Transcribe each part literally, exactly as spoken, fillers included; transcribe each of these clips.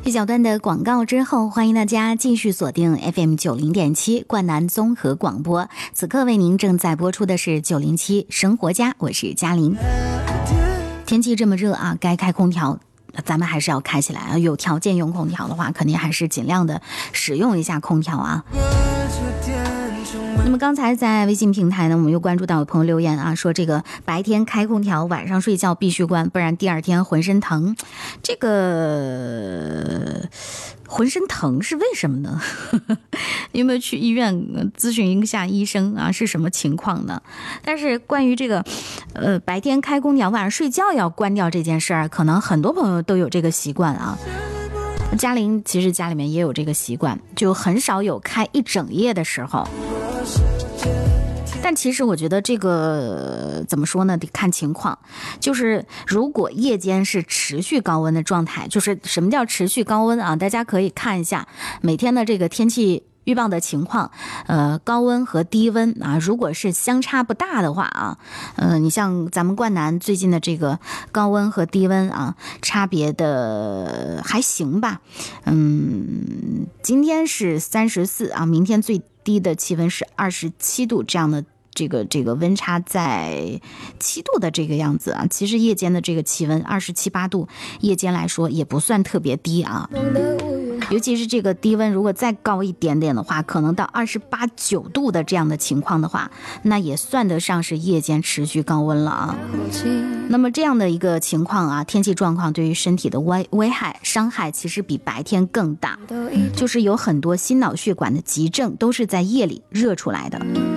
一小段的广告之后，欢迎大家继续锁定 F M 九零点七冠南综合广播。此刻为您正在播出的是九零七生活家，我是嘉玲。天气这么热啊，该开空调咱们还是要开起来啊！有条件用空调的话，肯定还是尽量的使用一下空调啊。那么刚才在微信平台呢，我们又关注到有朋友留言啊，说这个白天开空调，晚上睡觉必须关，不然第二天浑身疼。这个浑身疼是为什么呢？有没有去医院咨询一下医生啊？是什么情况呢？但是关于这个，呃，白天开空调，晚上睡觉要关掉这件事儿，可能很多朋友都有这个习惯啊。嘉玲其实家里面也有这个习惯，就很少有开一整夜的时候。但其实我觉得这个怎么说呢，得看情况。就是如果夜间是持续高温的状态，就是什么叫持续高温啊？大家可以看一下每天的这个天气预报的情况，呃，高温和低温啊，如果是相差不大的话啊，呃，你像咱们冠南最近的这个高温和低温啊，差别的还行吧。嗯，今天是三十四啊，明天最低的气温是二十七度，这样的这个这个温差在七度的这个样子啊。其实夜间的这个气温二十七八度，夜间来说也不算特别低啊。尤其是这个低温如果再高一点点的话，可能到二十八九度的这样的情况的话，那也算得上是夜间持续高温了啊。那么这样的一个情况啊，天气状况对于身体的危危害伤害其实比白天更大，就是有很多心脑血管的急症都是在夜里热出来的。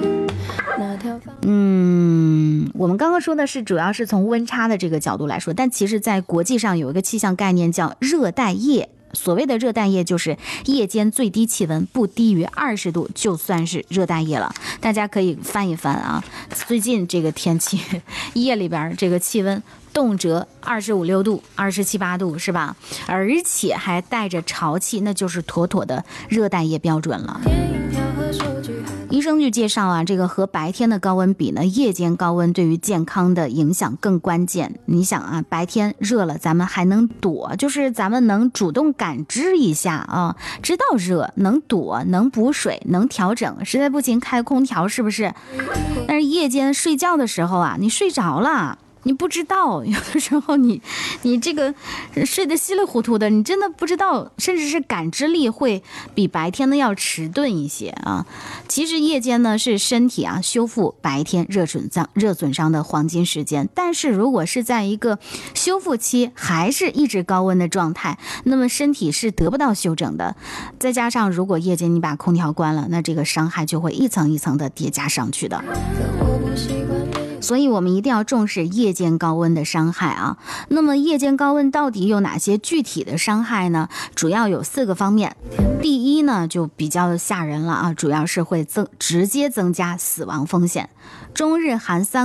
嗯，我们刚刚说的是主要是从温差的这个角度来说，但其实在国际上有一个气象概念叫热带夜。所谓的热带夜就是夜间最低气温不低于二十度就算是热带夜了。大家可以翻一翻啊，最近这个天气夜里边这个气温动辄二十五六度二十七八度是吧，而且还带着潮气，那就是妥妥的热带夜标准了。医生就介绍啊，这个和白天的高温比呢，夜间高温对于健康的影响更关键。你想啊，白天热了咱们还能躲，就是咱们能主动感知一下啊，知道热能躲能补水能调整，实在不行开空调是不是？但是夜间睡觉的时候啊，你睡着了你不知道，有的时候你你这个睡得稀里糊涂的，你真的不知道，甚至是感知力会比白天的要迟钝一些啊。其实夜间呢是身体啊修复白天热损伤热损伤的黄金时间，但是如果是在一个修复期还是一直高温的状态，那么身体是得不到休整的。再加上如果夜间你把空调关了，那这个伤害就会一层一层的叠加上去的。所以我们一定要重视夜间高温的伤害啊。那么夜间高温到底有哪些具体的伤害呢？主要有四个方面。第一呢就比较吓人了啊，主要是会增直接增加死亡风险。中日韩三